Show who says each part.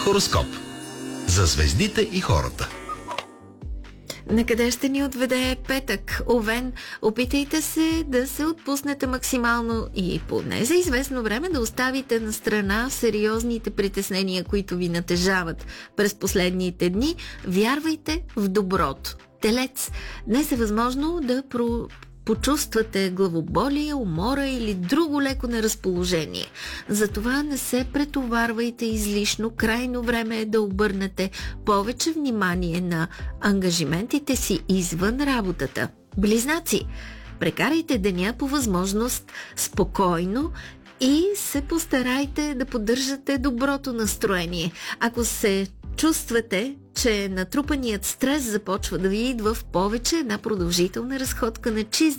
Speaker 1: Хороскоп за звездите и хората.
Speaker 2: Накъде ще ни отведе петък? Овен, опитайте се да се отпуснете максимално и поне за известно време да оставите на страна сериозните притеснения, които ви натежават през последните дни. Вярвайте в доброто. Телец, днес е възможно да почувствате главоболие, умора или друго леко неразположение. Затова не се претоварвайте излишно. Крайно време е да обърнете повече внимание на ангажиментите си извън работата. Близнаци, прекарайте деня по възможност спокойно и се постарайте да поддържате доброто настроение. Ако се чувствате, че натрупаният стрес започва да ви идва в повече, една продължителна разходка на чист